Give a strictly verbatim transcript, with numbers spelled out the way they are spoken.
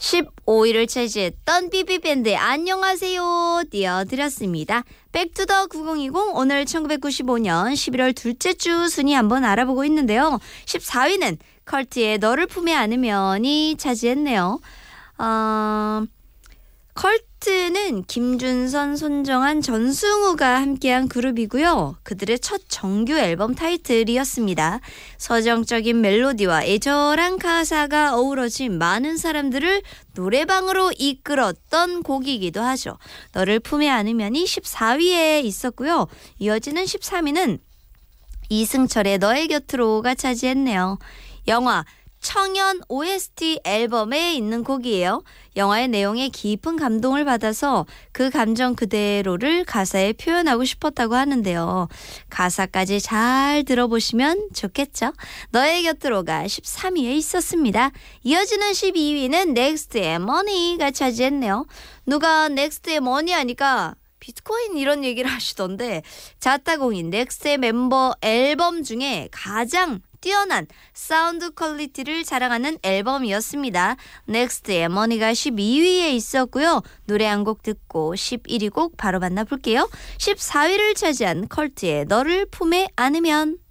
십오 위를 차지했던 삐삐밴드의 안녕하세요 띄워드렸습니다. 백투더 구천이십 오늘 천구백구십오 년 십일월 둘째 주 순위 한번 알아보고 있는데요. 십사 위는 컬트의 너를 품에 안으면이 차지했네요. 어... 컬트는 김준선, 손정한, 전승우가 함께한 그룹이고요. 그들의 첫 정규 앨범 타이틀이었습니다. 서정적인 멜로디와 애절한 가사가 어우러진 많은 사람들을 노래방으로 이끌었던 곡이기도 하죠. 너를 품에 안으면이 십사 위에 있었고요. 이어지는 십삼 위는 이승철의 너의 곁으로가 차지했네요. 영화 청년 오에스티 앨범에 있는 곡이에요. 영화의 내용에 깊은 감동을 받아서 그 감정 그대로를 가사에 표현하고 싶었다고 하는데요. 가사까지 잘 들어보시면 좋겠죠. 너의 곁으로가 십삼 위에 있었습니다. 이어지는 십이 위는 넥스트의 머니가 차지했네요. 누가 넥스트의 머니 하니까 비트코인 이런 얘기를 하시던데 자타공인 넥스트의 멤버 앨범 중에 가장 뛰어난 사운드 퀄리티를 자랑하는 앨범이었습니다. 넥스트의 머니가 십이 위에 있었고요. 노래 한 곡 듣고 십일 위 곡 바로 만나볼게요. 십사 위를 차지한 컬트의 너를 품에 안으면.